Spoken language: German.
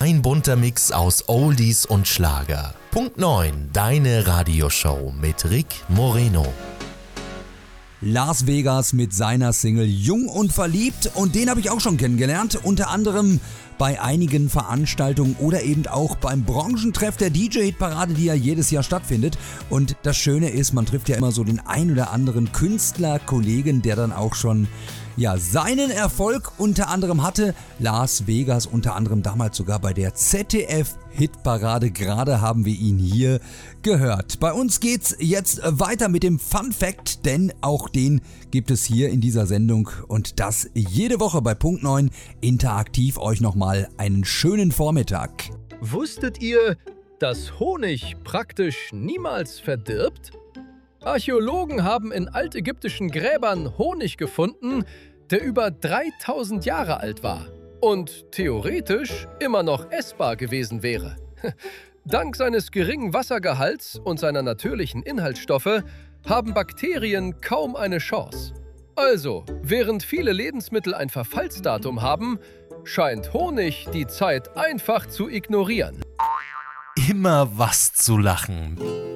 Ein bunter Mix aus Oldies und Schlager. Punkt 9, deine Radioshow mit Rick Moreno. Las Vegas mit seiner Single Jung und Verliebt, und den habe ich auch schon kennengelernt, unter anderem bei einigen Veranstaltungen oder eben auch beim Branchentreff der DJ-Hitparade, die ja jedes Jahr stattfindet. Und das Schöne ist, man trifft ja immer so den ein oder anderen Künstler-Kollegen, der dann auch schon seinen Erfolg unter anderem hatte. Las Vegas unter anderem damals sogar bei der ZDF-Hitparade. Gerade haben wir ihn hier gehört. Bei uns geht's jetzt weiter mit dem Fun Fact, denn auch den gibt es hier in dieser Sendung, und das jede Woche bei Punkt 9 interaktiv. Euch nochmal einen schönen Vormittag. Wusstet ihr, dass Honig praktisch niemals verdirbt? Archäologen haben in altägyptischen Gräbern Honig gefunden, der über 3000 Jahre alt war und theoretisch immer noch essbar gewesen wäre. Dank seines geringen Wassergehalts und seiner natürlichen Inhaltsstoffe haben Bakterien kaum eine Chance. Also, während viele Lebensmittel ein Verfallsdatum haben, scheint Honig die Zeit einfach zu ignorieren. Immer was zu lachen.